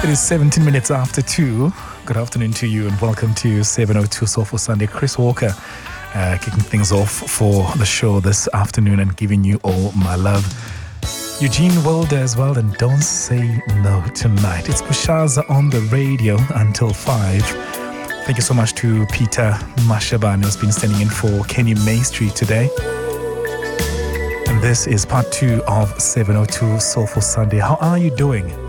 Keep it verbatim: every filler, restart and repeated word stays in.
It is seventeen minutes after two. Good afternoon to you and welcome to seven oh two Soulful Sunday. Chris Walker uh, kicking things off for the show this afternoon and giving you all my love. Eugene Wilder as well, and Don't Say No Tonight. It's Bushaza on the radio until five. Thank you so much to Peter Mashaban, who's been standing in for Kenny Maestri today. And this is part two of seven oh two Soulful Sunday. How are you doing?